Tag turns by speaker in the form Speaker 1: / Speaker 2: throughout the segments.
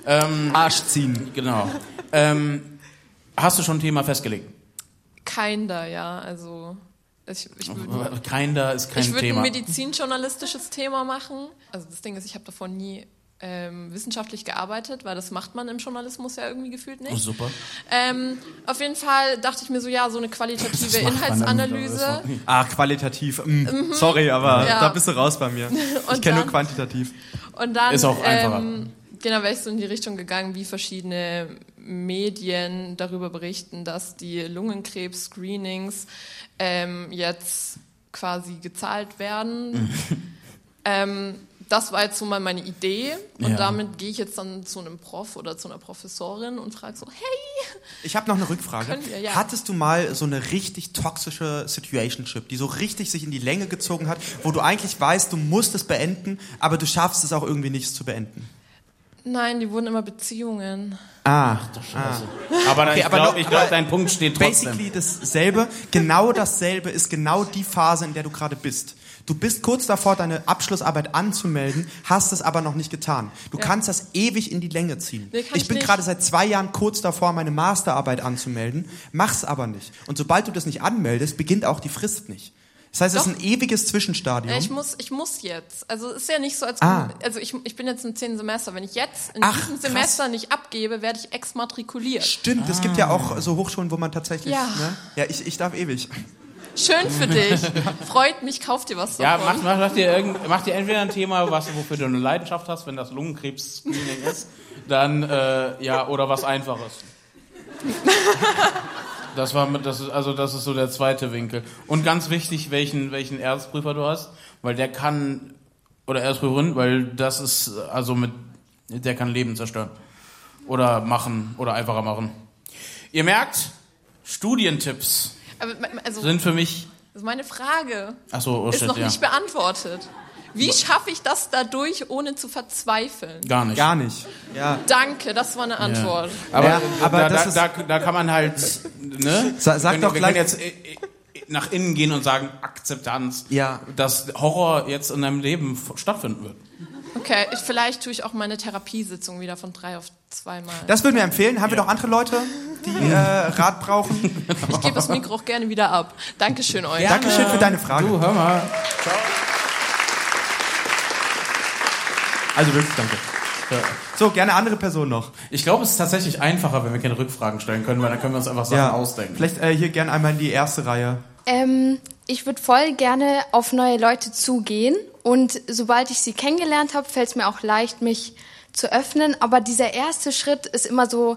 Speaker 1: Arsch ziehen.
Speaker 2: Genau. Hast du schon ein Thema festgelegt?
Speaker 3: Kinder, ja. Also
Speaker 2: Kinder ist kein
Speaker 3: ich würde
Speaker 2: Thema.
Speaker 3: ein medizinjournalistisches Thema machen. Also das Ding ist, ich habe davor nie wissenschaftlich gearbeitet, weil das macht man im Journalismus ja irgendwie gefühlt nicht.
Speaker 2: Oh, super.
Speaker 3: Auf jeden Fall dachte ich mir so, ja, so eine qualitative Inhaltsanalyse.
Speaker 1: Qualitativ. Sorry, aber da bist du raus bei mir. Ich kenne nur quantitativ.
Speaker 3: Und dann
Speaker 2: ist auch einfacher.
Speaker 3: Genau, wäre ich so in die Richtung gegangen, wie verschiedene Medien darüber berichten, dass die Lungenkrebs-Screenings jetzt quasi gezahlt werden. Das war jetzt so mal meine Idee und damit gehe ich jetzt dann zu einem Prof oder zu einer Professorin und frage so, hey!
Speaker 1: Ich habe noch eine Rückfrage. Hattest du mal so eine richtig toxische Situationship, die so richtig sich in die Länge gezogen hat, wo du eigentlich weißt, du musst es beenden, aber du schaffst es auch irgendwie nicht, es zu beenden?
Speaker 3: Nein, die wurden immer Beziehungen.
Speaker 2: Aber ich glaube, dein Punkt steht trotzdem.
Speaker 1: Basically dasselbe, genau dasselbe ist genau die Phase, in der du gerade bist. Du bist kurz davor, deine Abschlussarbeit anzumelden, hast es aber noch nicht getan. Du kannst das ewig in die Länge ziehen.
Speaker 3: Nee,
Speaker 1: ich bin gerade seit 2 Jahren kurz davor, meine Masterarbeit anzumelden, mach's aber nicht. Und sobald du das nicht anmeldest, beginnt auch die Frist nicht. Das heißt, es ist ein ewiges Zwischenstadium.
Speaker 3: Ich muss jetzt. Also es ist ja nicht so, als also ich bin jetzt im 10. Semester. Wenn ich jetzt in diesem Semester nicht abgebe, werde ich exmatrikuliert.
Speaker 1: Stimmt, es gibt ja auch so Hochschulen, wo man tatsächlich...
Speaker 3: Ja,
Speaker 1: ne? Ja, ich darf ewig.
Speaker 3: Schön für dich. Freut mich, kauf dir was davon.
Speaker 2: Ja, mach dir entweder ein Thema, wofür du eine Leidenschaft hast, wenn das Lungenkrebs-Screening ist, dann, oder was Einfaches. Das ist so der zweite Winkel. Und ganz wichtig, welchen Erstprüfer du hast, weil der kann, oder Erstprüferin, weil das ist, der kann Leben zerstören. Oder machen, oder einfacher machen. Ihr merkt, Studientipps sind für mich...
Speaker 3: Das ist meine Frage.
Speaker 2: Ist
Speaker 3: noch nicht beantwortet. Wie schaffe ich das dadurch, ohne zu verzweifeln?
Speaker 2: Gar nicht.
Speaker 1: Ja.
Speaker 3: Danke, das war eine Antwort.
Speaker 2: Ja. Aber da kann man halt, ne?
Speaker 1: Sag doch gleich.
Speaker 2: Wir können jetzt nach innen gehen und sagen, Akzeptanz, dass Horror jetzt in deinem Leben stattfinden wird.
Speaker 3: Okay, vielleicht tue ich auch meine Therapiesitzung wieder von 3 auf 2 Mal.
Speaker 1: Das würden wir empfehlen. Haben wir doch andere Leute, die Rat brauchen?
Speaker 3: Ich gebe das Mikro auch gerne wieder ab. Dankeschön euch.
Speaker 1: Dankeschön für deine Frage.
Speaker 2: Du, hör mal.
Speaker 1: Ciao. Also wirklich, danke. Ja. So, gerne andere Person noch.
Speaker 2: Ich glaube, es ist tatsächlich einfacher, wenn wir keine Rückfragen stellen können, weil dann können wir uns einfach Sachen ausdenken.
Speaker 1: Vielleicht hier gerne einmal in die erste Reihe.
Speaker 4: Ich würde voll gerne auf neue Leute zugehen und sobald ich sie kennengelernt habe, fällt es mir auch leicht, mich zu öffnen. Aber dieser erste Schritt ist immer so,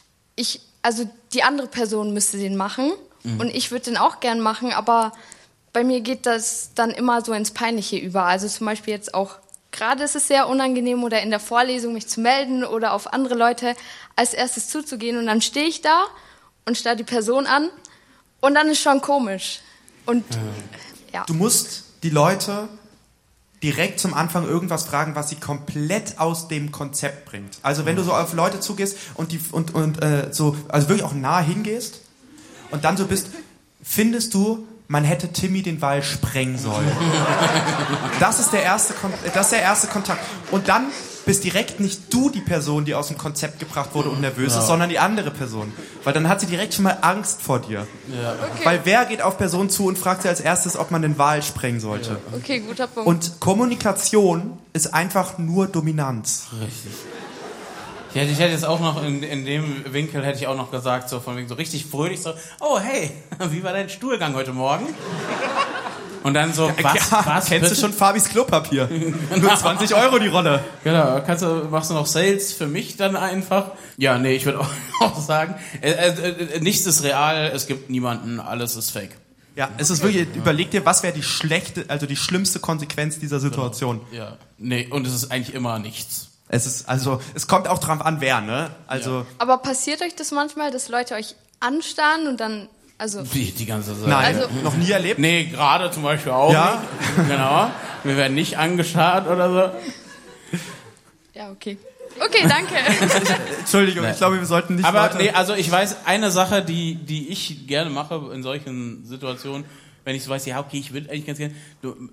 Speaker 4: die andere Person müsste den machen und ich würde den auch gern machen, aber bei mir geht das dann immer so ins Peinliche über. Also zum Beispiel jetzt auch, gerade ist es sehr unangenehm oder in der Vorlesung mich zu melden oder auf andere Leute als erstes zuzugehen und dann stehe ich da und starre die Person an und dann ist schon komisch. Und
Speaker 1: Du musst die Leute direkt zum Anfang irgendwas fragen, was sie komplett aus dem Konzept bringt. Also wenn du so auf Leute zugehst und wirklich auch nah hingehst und dann so bist, findest du, man hätte Timmy den Wall sprengen sollen. Das ist der erste Kontakt. Und dann bist direkt nicht du die Person, die aus dem Konzept gebracht wurde und nervös ist, sondern die andere Person. Weil dann hat sie direkt schon mal Angst vor dir. Ja. Okay. Weil wer geht auf Person zu und fragt sie als erstes, ob man den Wal sprengen sollte?
Speaker 3: Ja. Okay, guter Punkt.
Speaker 1: Und Kommunikation ist einfach nur Dominanz.
Speaker 2: Richtig. Ich hätte jetzt auch noch in dem Winkel hätte ich auch noch gesagt, so von wegen so richtig fröhlich so, oh hey, wie war dein Stuhlgang heute Morgen? Und dann so, was
Speaker 1: kennst du schon Fabis Klopapier? Nur 20 € die Rolle.
Speaker 2: Genau, machst du noch Sales für mich dann einfach? Ja, nee, ich würde auch sagen, nichts ist real, es gibt niemanden, alles ist fake.
Speaker 1: Ja, es ist wirklich, überleg dir, was wäre die schlimmste Konsequenz dieser Situation?
Speaker 2: Genau. Ja, nee, und es ist eigentlich immer nichts.
Speaker 1: Es kommt auch drauf an, wer, ne? Also.
Speaker 4: Aber passiert euch das manchmal, dass Leute euch anstarren und dann,
Speaker 2: Die ganze Zeit.
Speaker 1: Nein, noch nie erlebt?
Speaker 2: Nee, gerade zum Beispiel auch nicht. Genau. Wir werden nicht angestarrt oder so.
Speaker 4: Ja, okay. Okay, danke.
Speaker 1: Entschuldigung, ich glaube, wir sollten nicht
Speaker 2: also ich weiß, eine Sache, die ich gerne mache in solchen Situationen, wenn ich so weiß, ich will eigentlich ganz gerne...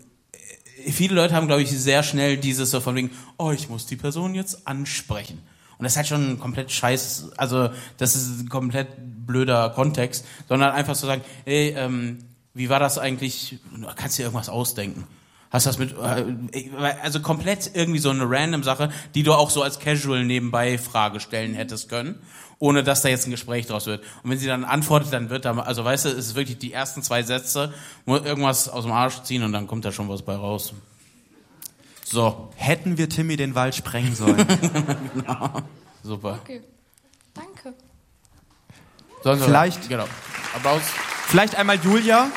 Speaker 2: Viele Leute haben, glaube ich, sehr schnell dieses so von wegen, ich muss die Person jetzt ansprechen. Und das ist halt schon ein komplett scheiß, also das ist ein komplett blöder Kontext, sondern einfach zu sagen, ey, wie war das eigentlich, du kannst dir irgendwas ausdenken. Hast das mit, also komplett irgendwie so eine random Sache, die du auch so als Casual nebenbei Frage stellen hättest können, ohne dass da jetzt ein Gespräch draus wird. Und wenn sie dann antwortet, dann wird da, also weißt du, es ist wirklich die ersten 2 Sätze, muss irgendwas aus dem Arsch ziehen und dann kommt da schon was bei raus. So.
Speaker 1: Hätten wir Timmy den Wald sprengen sollen.
Speaker 2: Genau. Super.
Speaker 4: Okay, danke.
Speaker 1: Vielleicht,
Speaker 2: genau. Applaus.
Speaker 1: vielleicht einmal Julia.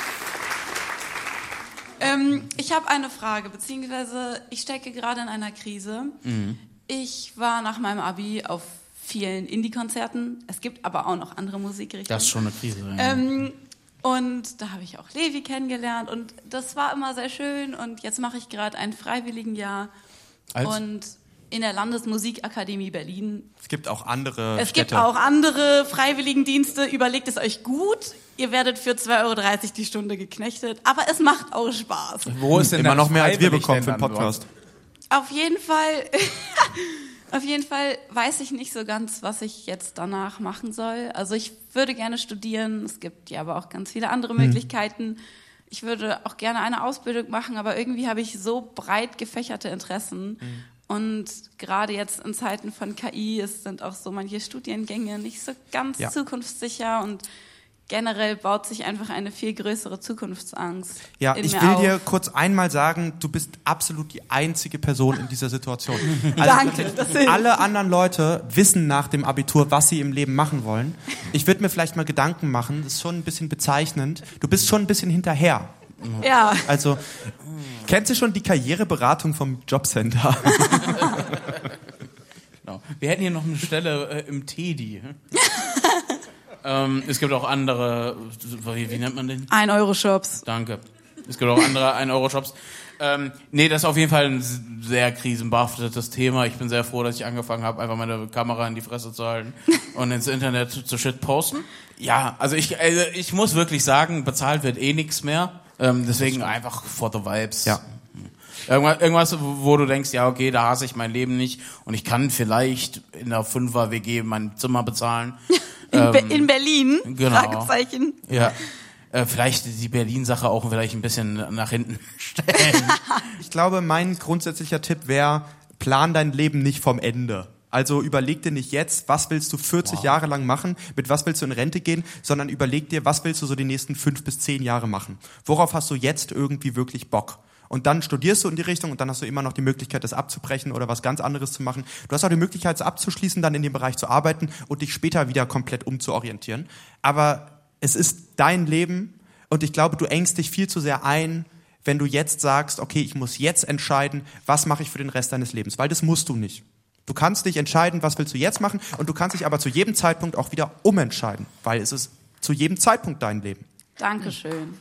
Speaker 5: Ich habe eine Frage, beziehungsweise ich stecke gerade in einer Krise. Ich war nach meinem Abi auf vielen Indie-Konzerten. Es gibt aber auch noch andere Musikrichtungen.
Speaker 2: Das ist schon eine Krise. Ja.
Speaker 5: Und da habe ich auch Levi kennengelernt und das war immer sehr schön. Und jetzt mache ich gerade ein Freiwilligenjahr und in der Landesmusikakademie Berlin.
Speaker 1: Es gibt auch andere
Speaker 5: Es
Speaker 1: Städte.
Speaker 5: gibt auch andere Freiwilligendienste. Überlegt es euch gut. Ihr werdet für 2,30 € die Stunde geknechtet. Aber es macht auch Spaß.
Speaker 2: Wo ist denn
Speaker 1: Immer
Speaker 2: das
Speaker 1: noch mehr als wir
Speaker 2: freiwillig
Speaker 1: bekommen
Speaker 2: denn
Speaker 1: für den
Speaker 2: dann
Speaker 1: Podcast.
Speaker 5: Auf jeden Fall weiß ich nicht so ganz, was ich jetzt danach machen soll. Also ich würde gerne studieren. Es gibt ja aber auch ganz viele andere Möglichkeiten. Ich würde auch gerne eine Ausbildung machen, aber irgendwie habe ich so breit gefächerte Interessen. Und gerade jetzt in Zeiten von KI sind auch so manche Studiengänge nicht so ganz zukunftssicher und generell baut sich einfach eine viel größere Zukunftsangst.
Speaker 1: Ja,
Speaker 5: in
Speaker 1: ich
Speaker 5: mir
Speaker 1: will
Speaker 5: auf.
Speaker 1: dir kurz einmal sagen, du bist absolut die einzige Person in dieser Situation.
Speaker 5: Danke, das hilft.
Speaker 1: Alle anderen Leute wissen nach dem Abitur, was sie im Leben machen wollen. Ich würde mir vielleicht mal Gedanken machen, das ist schon ein bisschen bezeichnend. Du bist schon ein bisschen hinterher.
Speaker 5: Ja.
Speaker 1: Also, kennst du schon die Karriereberatung vom Jobcenter?
Speaker 2: Genau. Wir hätten hier noch eine Stelle im Teddy. Es gibt auch andere, wie nennt man den?
Speaker 5: 1-Euro-Shops.
Speaker 2: Danke. Es gibt auch andere 1-Euro-Shops. Nee, das ist auf jeden Fall ein sehr krisenbehaftetes Thema. Ich bin sehr froh, dass ich angefangen habe, einfach meine Kamera in die Fresse zu halten und ins Internet zu shit posten. Ja, also ich muss wirklich sagen, bezahlt wird eh nichts mehr. Deswegen einfach for the vibes.
Speaker 1: Ja.
Speaker 2: Irgendwas, wo du denkst, ja okay, da hasse ich mein Leben nicht und ich kann vielleicht in der 5er-WG mein Zimmer bezahlen.
Speaker 5: In Berlin?
Speaker 2: Genau.
Speaker 5: Fragezeichen.
Speaker 2: Ja. Vielleicht die Berlin-Sache auch vielleicht ein bisschen nach hinten stellen.
Speaker 1: Ich glaube, mein grundsätzlicher Tipp wäre, plan dein Leben nicht vom Ende. Also überleg dir nicht jetzt, was willst du 40 Jahre lang machen, mit was willst du in Rente gehen, sondern überleg dir, was willst du so die nächsten 5 bis 10 Jahre machen. Worauf hast du jetzt irgendwie wirklich Bock? Und dann studierst du in die Richtung und dann hast du immer noch die Möglichkeit, das abzubrechen oder was ganz anderes zu machen. Du hast auch die Möglichkeit, es abzuschließen, dann in dem Bereich zu arbeiten und dich später wieder komplett umzuorientieren. Aber es ist dein Leben und ich glaube, du engst dich viel zu sehr ein, wenn du jetzt sagst, okay, ich muss jetzt entscheiden, was mache ich für den Rest deines Lebens, weil das musst du nicht. Du kannst dich entscheiden, was willst du jetzt machen und du kannst dich aber zu jedem Zeitpunkt auch wieder umentscheiden, weil es ist zu jedem Zeitpunkt dein Leben.
Speaker 5: Dankeschön.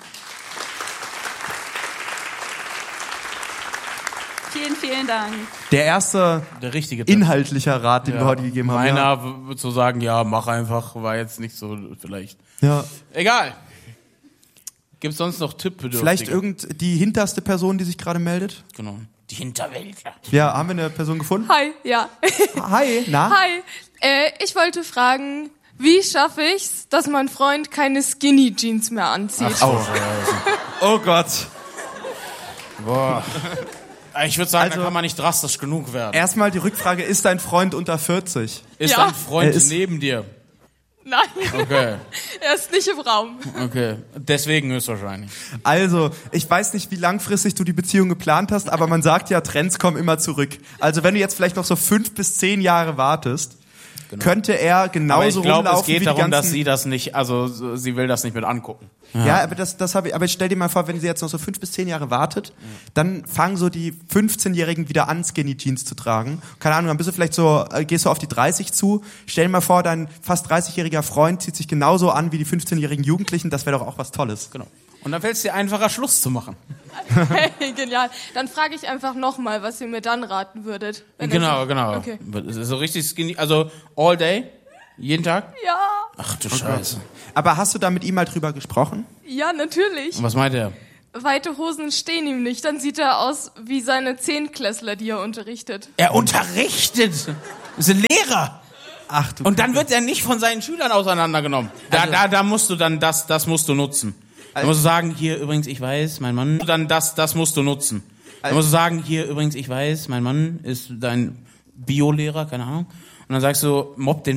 Speaker 5: Vielen, vielen Dank.
Speaker 1: Der erste
Speaker 2: Der richtige Tipp.
Speaker 1: inhaltlicher Rat, den wir heute gegeben haben.
Speaker 2: Meiner zu sagen, ja, mach einfach, war jetzt nicht so vielleicht.
Speaker 1: Ja.
Speaker 2: Egal. Gibt's sonst noch Tippbedürftige?
Speaker 1: Vielleicht die hinterste Person, die sich gerade meldet?
Speaker 2: Genau. Die Hinterwäldler.
Speaker 1: Ja, haben wir eine Person gefunden?
Speaker 3: Hi, ja.
Speaker 1: Hi, na?
Speaker 3: Hi. Ich wollte fragen, wie schaffe ich's, dass mein Freund keine Skinny Jeans mehr anzieht?
Speaker 1: Oh Gott.
Speaker 2: Boah. Ich würde sagen,
Speaker 1: Also-
Speaker 2: da kann man nicht drastisch genug werden.
Speaker 1: Erstmal die Rückfrage, ist dein Freund unter 40?
Speaker 2: Ist
Speaker 3: Ja.
Speaker 2: dein Freund
Speaker 1: Er ist-
Speaker 2: neben dir?
Speaker 3: Nein,
Speaker 2: Okay,
Speaker 3: er ist nicht im Raum.
Speaker 2: okay. Deswegen höchstwahrscheinlich.
Speaker 1: Also, ich weiß nicht, wie langfristig du die Beziehung geplant hast, aber man sagt ja, Trends kommen immer zurück. Also wenn du jetzt vielleicht noch so 5 bis 10 Jahre wartest, könnte er
Speaker 2: Aber
Speaker 1: genauso
Speaker 2: ich glaube, es
Speaker 1: rumlaufen
Speaker 2: geht
Speaker 1: wie die
Speaker 2: darum, dass
Speaker 1: ganzen...
Speaker 2: sie das nicht, also sie will das nicht mit angucken.
Speaker 1: Ja, aber das habe ich. Aber stell dir mal vor, wenn sie jetzt noch so 5 bis 10 Jahre wartet, dann fangen so die 15-Jährigen wieder an, Skinny Jeans zu tragen. Keine Ahnung, dann bist du vielleicht so, gehst du auf die 30 zu. Stell dir mal vor, dein fast 30-jähriger Freund zieht sich genauso an wie die 15-jährigen Jugendlichen. Das wäre doch auch was Tolles.
Speaker 2: Genau. Und dann fällt es dir einfacher, Schluss zu machen.
Speaker 3: Hey, genial. Dann frage ich einfach nochmal, was ihr mir dann raten würdet. wenn
Speaker 2: Genau,
Speaker 3: er-
Speaker 2: genau.
Speaker 3: Okay.
Speaker 2: Es ist so richtig skinny, also all day, jeden Tag.
Speaker 3: Ja,
Speaker 2: Ach du Scheiße.
Speaker 1: Aber hast du da mit ihm mal drüber gesprochen?
Speaker 3: ja, natürlich.
Speaker 2: Und was meint er?
Speaker 3: Weite Hosen stehen ihm nicht. Dann sieht er aus wie seine 10-Klässler, die er unterrichtet.
Speaker 2: Er unterrichtet. Das ist ein Lehrer.
Speaker 1: Ach du.
Speaker 2: Und dann wird er nicht von seinen Schülern auseinandergenommen. Da musst du dann das musst du nutzen. Da musst du sagen, hier übrigens, ich weiß, mein Mann, dann das musst du nutzen. Da musst du sagen, hier übrigens, ich weiß, mein Mann ist dein Biolehrer, keine Ahnung. Und dann sagst du, mobb den